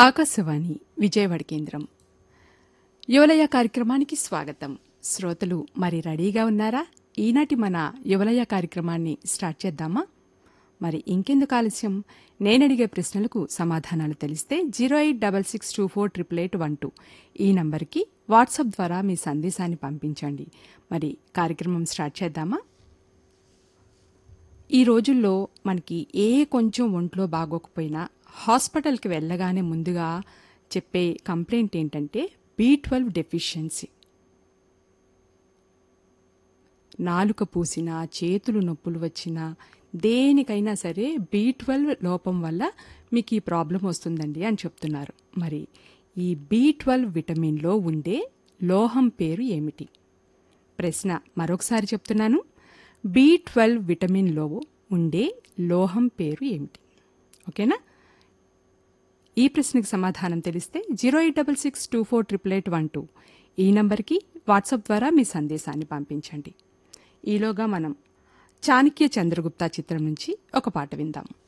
ఆకాశవాణి విజయవాడ కేంద్రం యువలయ కార్యక్రమానికి స్వాగతం. శ్రోతలు మరి రెడీగా ఉన్నారా? ఈనాటి మన యువలయ కార్యక్రమాన్ని స్టార్ట్ చేద్దామా? మరి ఇంకెందుకు ఆలస్యం, నేనడిగే ప్రశ్నలకు సమాధానాలు తెలిస్తే 08662488812 ఈ నంబర్కి వాట్సాప్ ద్వారా మీ సందేశాన్ని పంపించండి. మరి కార్యక్రమం స్టార్ట్ చేద్దామా? ఈ రోజుల్లో మనకి కొంచెం ఒంట్లో బాగోకపోయినా హాస్పిటల్కి వెళ్ళగానే ముందుగా చెప్పే కంప్లైంట్ ఏంటంటే B12 డెఫిషియన్సీ. నాలుక పూసినా, చేతులు నొప్పులు వచ్చినా, దేనికైనా సరే B12 లోపం వల్ల మీకు ఈ ప్రాబ్లం వస్తుందండి అని చెప్తున్నారు. మరి ఈ B12 విటమిన్లో ఉండే లోహం పేరు ఏమిటి? ప్రశ్న మరొకసారి చెప్తున్నాను. B12 విటమిన్లో ఉండే లోహం పేరు ఏమిటి? ఓకేనా? ఈ ప్రశ్నకు సమాధానం తెలిస్తే 08662488812 ఈ నంబర్కి వాట్సాప్ ద్వారా మీ సందేశాన్ని పంపించండి. ఈలోగా మనం చాణక్య చంద్రగుప్త చిత్రం నుంచి ఒక పాట విందాం.